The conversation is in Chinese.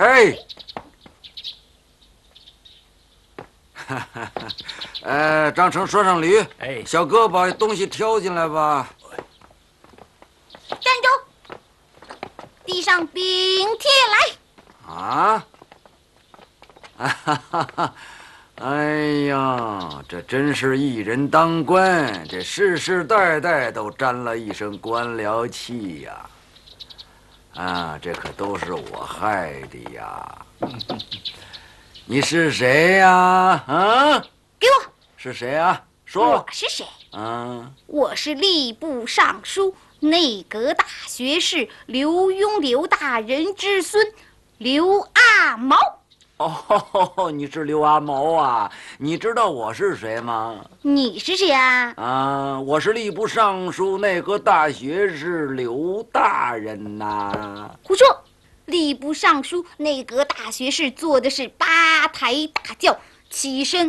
哎，张成拴上驴。 哎， 小哥把东西挑进来吧。 站住！地上禀帖来。 啊！哈哈哈！哎呀，这真是一人当官，这世世代代都沾了一身官僚气呀！啊，这可都是我害的呀！你是谁呀？啊？ 给我！ 是谁啊？说。 我是谁？ 啊， 我是吏部尚书、内阁大学士刘墉刘大人之孙刘阿毛。 哦，你是刘阿毛啊？你知道我是谁吗？ 你是谁啊？ 啊，我是吏部尚书、内阁大学士刘大人呐。 胡说！吏部尚书、内阁大学士做的是八抬大轿，起身